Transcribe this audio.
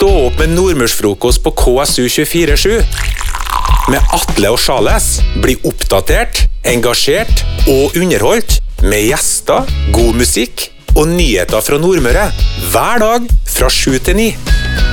Stå opp med nordmørsfrokost på KSU 24/7. Med Atle og Charles. Bli oppdatert, engasjert og underholdt. Med gjester, god musikk og nyheter fra Nordmøre. Hver dag fra 7 til 9.